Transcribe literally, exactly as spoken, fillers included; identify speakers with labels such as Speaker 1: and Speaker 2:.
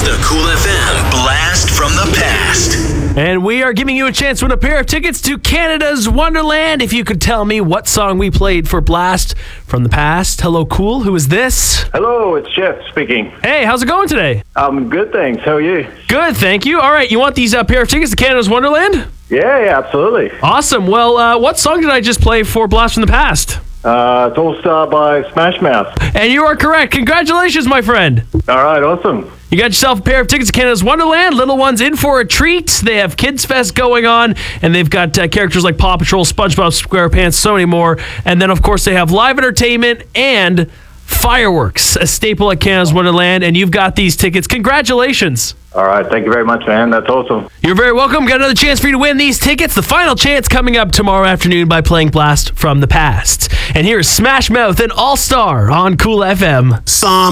Speaker 1: the Cool F M Blast from the Past.
Speaker 2: And we are giving you a chance to win a pair of tickets to Canada's Wonderland. If you could tell me what song we played for Blast from the Past. Hello, Cool. Who is this?
Speaker 3: Hello, it's Jeff speaking.
Speaker 2: Hey, how's it going today?
Speaker 3: Um, good, thanks. How are you?
Speaker 2: Good, thank you. All right, you want these uh, pair of tickets to Canada's Wonderland?
Speaker 3: Yeah, yeah, absolutely.
Speaker 2: Awesome. Well, uh, what song did I just play for Blast from the Past?
Speaker 3: Uh, it's All Star by Smash Mouth.
Speaker 2: And you are correct. Congratulations, my friend.
Speaker 3: All right, awesome.
Speaker 2: You got yourself a pair of tickets to Canada's Wonderland. Little one's in for a treat. They have Kids Fest going on, and they've got uh, characters like Paw Patrol, SpongeBob SquarePants, so many more. And then, of course, they have live entertainment and fireworks, a staple at Canada's Wonderland. And you've got these tickets. Congratulations.
Speaker 3: All right, thank you very much, man. That's awesome.
Speaker 2: You're very welcome. Got another chance for you to win these tickets. The final chance coming up tomorrow afternoon by playing Blast from the Past. And here's Smash Mouth and All Star on Cool F M.
Speaker 1: Psalm